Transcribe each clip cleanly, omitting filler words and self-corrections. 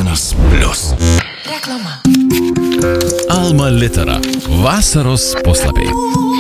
N+. Reklama. Alma Litera. Vasaros puslapiai.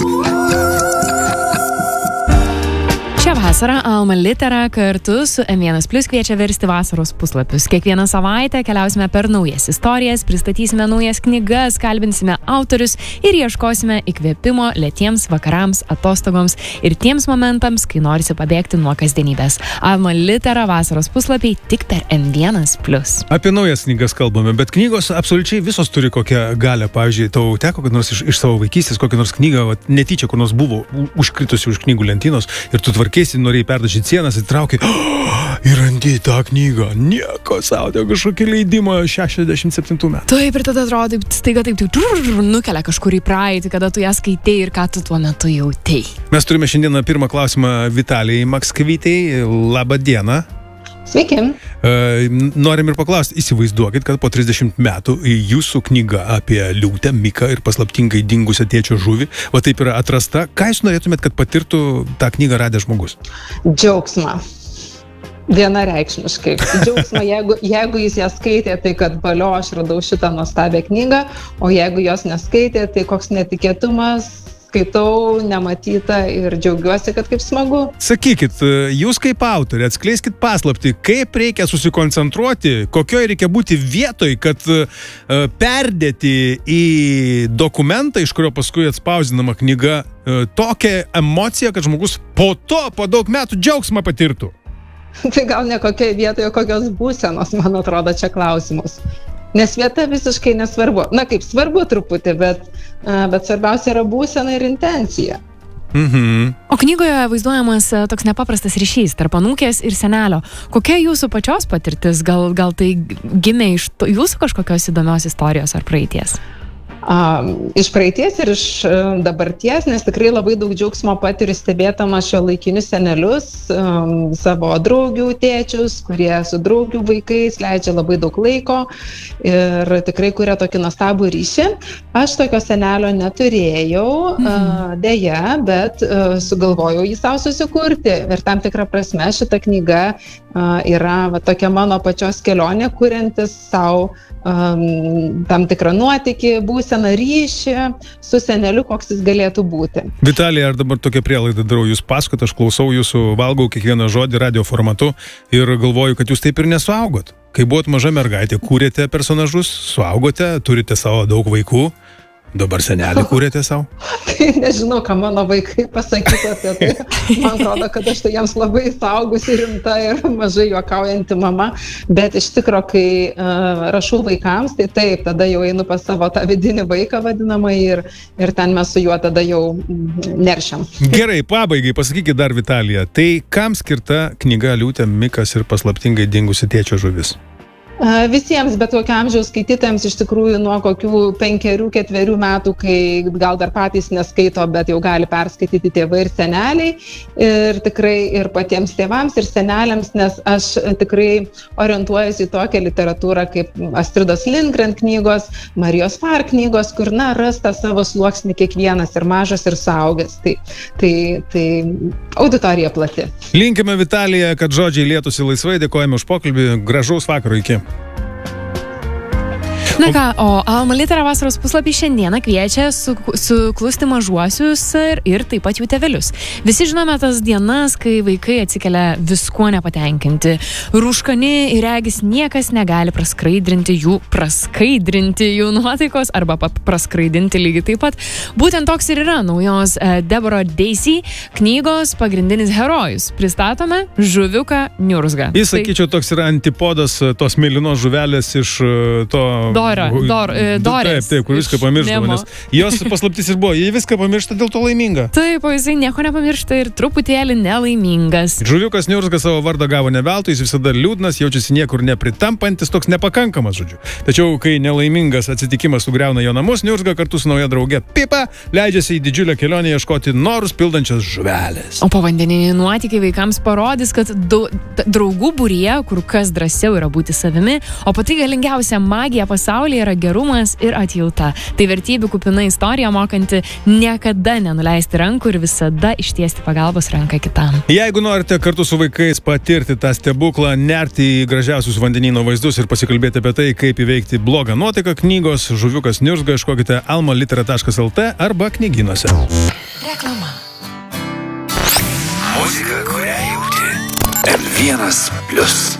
Šią vasarą Alma Litera kartu su N++ kviečia versti vasaros puslapius. Kiekvieną savaitę keliausime per naujas istorijas, pristatysime naujas knygas, kalbinsime autorius ir ieškosime įkvėpimo lėtiems vakarams, atostogoms ir tiems momentams, kai norisi pabėgti nuo kasdienybės. Alma Litera vasaros puslapiai tik per N+. Apie naujas knygas kalbame, bet knygos absoliučiai visos turi kokią galę. Pavyzdžiui, tau teko kad nors iš savo vaikystės kokią nors knygą, netyčia kur nors buvo užkritusi už knygų lentynos ir tu tvarkėsi, norėjai perdažyti sienas, įtraukai ir randi tą knygą. Nieko savo, tai kažkokį leidimą 67 metų. Taip, ir tada atrodo, staiga taip nukelia kažkur į praeitį, kada tu ją skaitei ir ką tu tuo metu jautei. Mes turime šiandieną pirmą klausimą Vitalijai Makskvytei. Labą dieną. Sveiki. Norim ir paklausti, įsivaizduokit, kad po 30 metų jūsų knyga apie liūtę, Miką ir paslaptingai dingusią tėčio žuvį, o taip yra atrasta. Ką jūs norėtumėt, kad patirtų tą knygą radęs žmogus? Džiaugsmą. Vienareikšmiškai. Džiaugsmą, jeigu jis ją skaitė, tai kad valio, aš radau šitą nuostabią knygą, o jeigu jos neskaitė, tai koks netikėtumas, skaitau, nematyta ir džiaugiuosi, kad kaip smagu. Sakykit, jūs kaip autorė, atskleiskit paslaptį, kaip reikia susikoncentruoti, kokioje reikia būti vietoj, kad perdėti į dokumentą, iš kurio paskui atspausdinama knyga, tokią emociją, kad žmogus po daug metų džiaugsmą patirtų. Tai gal ne kokioje vietoje, kokios būsenos, man atrodo, čia klausimus. Nes vieta visiškai nesvarbu. Na kaip, svarbu truputį, bet svarbiausia yra būsena ir intencija. Mhm. O knygoje vaizduojamas toks nepaprastas ryšys tarp anūkės ir senelio. Kokia jūsų pačios patirtis? Gal tai gimė iš jūsų kažkokios įdomios istorijos ar praeities? Iš praeities ir iš dabarties, nes tikrai labai daug džiaugsmo patiriu stebėdama šiuolaikinius senelius, savo draugių tėčius, kurie su draugių vaikais leidžia labai daug laiko ir tikrai kuria tokį nuostabų ryšį. Aš tokio senelio neturėjau, deja, bet sugalvojau jį savo susikurti ir tam tikrą prasme šita knyga yra tokia mano pačios kelionė, kuriantis savo tam tikrą nuotykį, būseną, ryšį su seneliu, koks jis galėtų būti. Vitalija, ar dabar tokia prielaida darau, jūs pasakot, aš klausau jūsų, valgau kiekvieną žodį radio formatu ir galvoju, kad jūs taip ir nesuaugot. Kai buvot maža mergaitė, kūrėte personažus, suaugote, turite savo daug vaikų, dabar senelį kūrėte savo? Tai nežinau, ką mano vaikai pasakytų apie tai. Man atrodo, kad aš tai jiems labai saugusi, rimta ir mažai juokaujanti mama. Bet iš tikro, kai rašau vaikams, tai taip, tada jau einu pas savo tą vidinį vaiką vadinamą ir ten mes su juo tada jau neršiam. Gerai, pabaigai pasakykit dar, Vitalija, tai kam skirta knyga Liūtė, Mikas ir paslaptingai dingusi tėčio žuvis? Visiems, bet kokio amžiaus skaitytojams iš tikrųjų nuo kokių 5-4 metų, kai gal dar patys neskaito, bet jau gali perskaityti tėvai ir seneliai. Ir tikrai ir patiems tėvams ir seneliams, nes aš tikrai orientuojuosi į tokią literatūrą kaip Astridos Lindgren knygos, Marijos Far knygos, kur rasta savo sluoksnį kiekvienas ir mažas ir suaugęs. Tai auditorija plati. Linkime, Vitalija, kad žodžiai lietųsi laisvai, dėkojame už pokalbį, gražaus vakaro, iki. Na ką, o Alma Litera vasaros puslapį šiandieną kviečia suklusti mažuosius ir taip pat jų tėvelius. Visi žinome tas dienas, kai vaikai atsikelia viskuo nepatenkinti. Rūškani ir regis niekas negali praskaidrinti jų nuotaikos arba praskraidinti lygiai taip pat. Būtent toks ir yra naujos Deborah Dacey knygos pagrindinis herojus. Pristatome žuviuką Niurzgą. Jis, sakyčiau, toks yra antipodas tos mėlynos žuvelės iš to... Dorės. Taip, kur viską pamirštavo, nes jos paslaptis ir buvo, jie viską pamiršta, dėl to laiminga. Taip, o jisai nieko nepamiršta ir truputėlį nelaimingas. Žuviukas Niurzgas savo vardą gavo ne veltui, jis visada liūdnas, jaučiasi niekur nepritampantis, toks nepakankamas, žodžiu. Tačiau, kai nelaimingas atsitikimas sugriauna jo namus, Niurzga kartu su nauja drauge Pipa leidžiasi į didžiulę kelionę ieškoti norus pildančios žuvelės. O povandeniniai nuotykiai vaikams parodys, kad draugų būryje kur kas drąsiau yra būti savimi, o pati galingiausia magija pasaulyje pasaulyje yra gerumas ir atjauta. Tai vertybių kupina istorija, mokanti niekada nenuleisti rankų ir visada ištiesti pagalbos ranką kitam. Jeigu norite kartu su vaikais patirti tą stebuklą, nerti į gražiausius vandenyno vaizdus ir pasikalbėti apie tai, kaip įveikti blogą nuotaiką, knygos Žuviukas niurzga ieškokite almalitera.lt arba knygynuose. Reklama. Muzika, kurią jauti. M1+.